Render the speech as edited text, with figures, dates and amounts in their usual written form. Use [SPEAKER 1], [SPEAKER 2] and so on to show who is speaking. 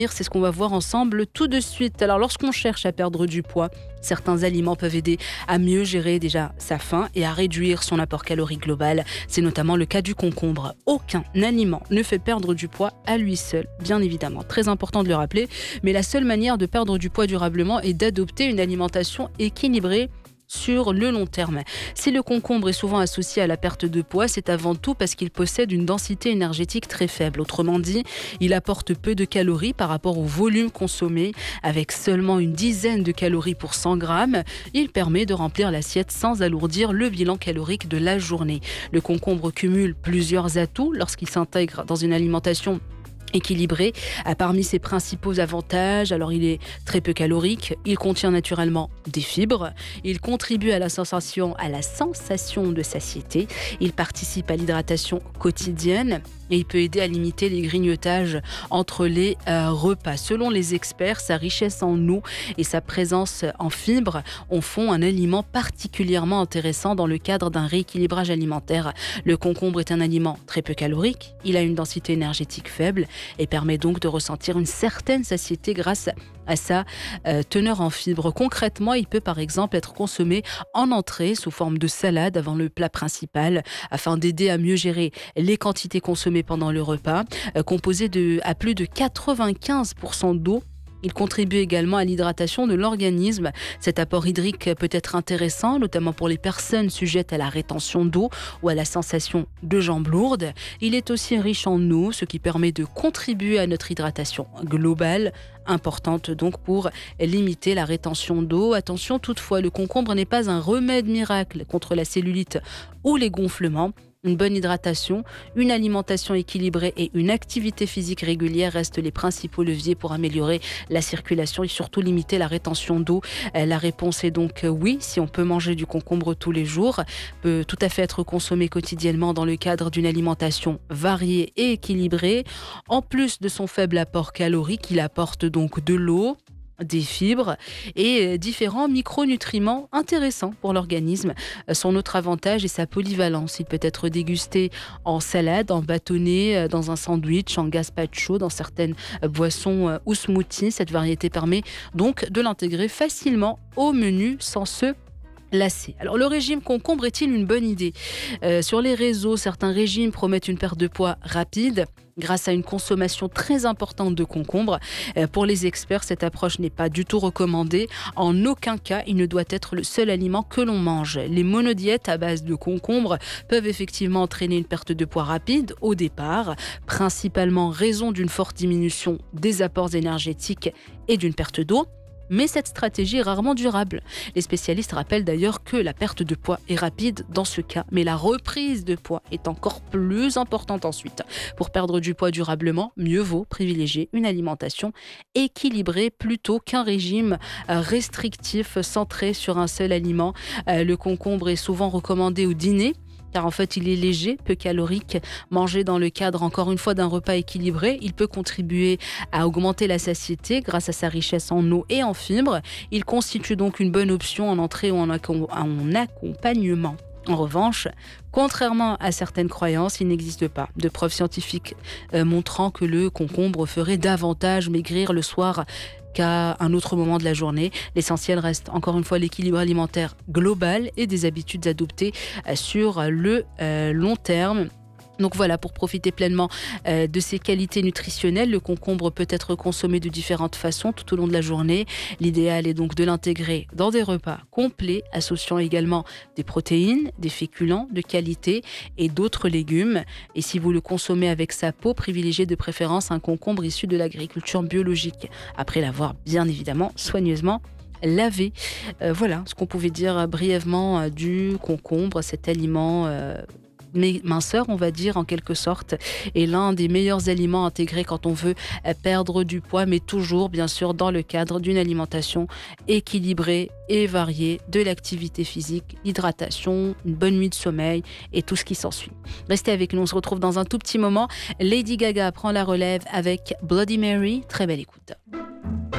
[SPEAKER 1] C'est ce qu'on va voir ensemble tout de suite. Alors, lorsqu'on cherche à perdre du poids, certains aliments peuvent aider à mieux gérer déjà sa faim et à réduire son apport calorique global. C'est notamment le cas du concombre. Aucun aliment ne fait perdre du poids à lui seul, bien évidemment. Très important de le rappeler. Mais la seule manière de perdre du poids durablement est d'adopter une alimentation équilibrée sur le long terme. Si le concombre est souvent associé à la perte de poids, c'est avant tout parce qu'il possède une densité énergétique très faible. Autrement dit, il apporte peu de calories par rapport au volume consommé. Avec seulement une dizaine de calories pour 100 grammes, il permet de remplir l'assiette sans alourdir le bilan calorique de la journée. Le concombre cumule plusieurs atouts lorsqu'il s'intègre dans une alimentation équilibré. Parmi ses principaux avantages, alors il est très peu calorique, il contient naturellement des fibres, il contribue à la sensation de satiété, il participe à l'hydratation quotidienne et il peut aider à limiter les grignotages entre les repas. Selon les experts, sa richesse en eau et sa présence en fibres en font un aliment particulièrement intéressant dans le cadre d'un rééquilibrage alimentaire. Le concombre est un aliment très peu calorique, il a une densité énergétique faible et permet donc de ressentir une certaine satiété grâce à sa teneur en fibres. Concrètement, il peut par exemple être consommé en entrée sous forme de salade avant le plat principal afin d'aider à mieux gérer les quantités consommées pendant le repas. Composé à plus de 95% d'eau, il contribue également à l'hydratation de l'organisme. Cet apport hydrique peut être intéressant, notamment pour les personnes sujettes à la rétention d'eau ou à la sensation de jambes lourdes. Il est aussi riche en eau, ce qui permet de contribuer à notre hydratation globale, importante donc pour limiter la rétention d'eau. Attention toutefois, le concombre n'est pas un remède miracle contre la cellulite ou les gonflements. Une bonne hydratation, une alimentation équilibrée et une activité physique régulière restent les principaux leviers pour améliorer la circulation et surtout limiter la rétention d'eau. La réponse est donc oui, si on peut manger du concombre tous les jours, peut tout à fait être consommé quotidiennement dans le cadre d'une alimentation variée et équilibrée. En plus de son faible apport calorique, il apporte donc de l'eau, des fibres et différents micronutriments intéressants pour l'organisme. Son autre avantage est sa polyvalence. Il peut être dégusté en salade, en bâtonnet, dans un sandwich, en gazpacho, dans certaines boissons ou smoothies. Cette variété permet donc de l'intégrer facilement au menu sans se lasser. Alors, le régime concombre est-il une bonne idée ? Sur les réseaux, certains régimes promettent une perte de poids rapide grâce à une consommation très importante de concombre. Pour les experts, cette approche n'est pas du tout recommandée. En aucun cas, il ne doit être le seul aliment que l'on mange. Les monodiètes à base de concombre peuvent effectivement entraîner une perte de poids rapide au départ, principalement en raison d'une forte diminution des apports énergétiques et d'une perte d'eau. Mais cette stratégie est rarement durable. Les spécialistes rappellent d'ailleurs que la perte de poids est rapide dans ce cas, mais la reprise de poids est encore plus importante ensuite. Pour perdre du poids durablement, mieux vaut privilégier une alimentation équilibrée plutôt qu'un régime restrictif centré sur un seul aliment. Le concombre est souvent recommandé au dîner, car en fait il est léger, peu calorique. Mangé dans le cadre encore une fois d'un repas équilibré, il peut contribuer à augmenter la satiété grâce à sa richesse en eau et en fibres. Il constitue donc une bonne option en entrée ou en accompagnement. En revanche, contrairement à certaines croyances, il n'existe pas de preuves scientifiques montrant que le concombre ferait davantage maigrir le soir qu'à un autre moment de la journée. L'essentiel reste encore une fois l'équilibre alimentaire global et des habitudes adoptées sur le long terme. Donc voilà, pour profiter pleinement de ses qualités nutritionnelles, le concombre peut être consommé de différentes façons tout au long de la journée. L'idéal est donc de l'intégrer dans des repas complets, associant également des protéines, des féculents de qualité et d'autres légumes. Et si vous le consommez avec sa peau, privilégiez de préférence un concombre issu de l'agriculture biologique, après l'avoir bien évidemment soigneusement lavé. Voilà ce qu'on pouvait dire brièvement du concombre, cet aliment minceur, on va dire en quelque sorte, est l'un des meilleurs aliments intégrés quand on veut perdre du poids, mais toujours bien sûr dans le cadre d'une alimentation équilibrée et variée, de l'activité physique, l'hydratation, une bonne nuit de sommeil et tout ce qui s'ensuit. Restez avec nous, on se retrouve dans un tout petit moment. Lady Gaga prend la relève avec Bloody Mary. Très belle écoute.